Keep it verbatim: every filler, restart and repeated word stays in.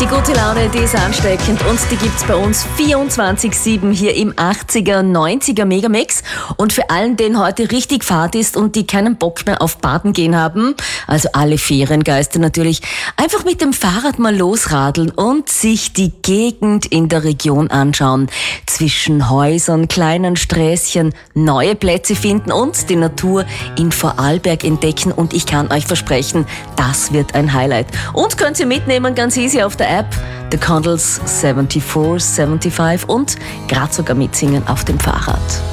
Die gute Laune, die ist ansteckend und die gibt's bei uns vierundzwanzig sieben hier im achtziger, neunziger Megamix. Und für allen, denen heute richtig Fahrt ist und die keinen Bock mehr auf Baden gehen haben, also alle Feriengeister natürlich, einfach mit dem Fahrrad mal losradeln und sich die Gegend in der Region anschauen. Zwischen Häusern, kleinen Sträßchen, neue Plätze finden und die Natur in Vorarlberg entdecken. Und ich kann euch versprechen, das wird ein Highlight. Und könnt ihr mitnehmen, ganz easy auf der App, The Condals vierundsiebzig fünfundsiebzig und gerade sogar mitsingen auf dem Fahrrad.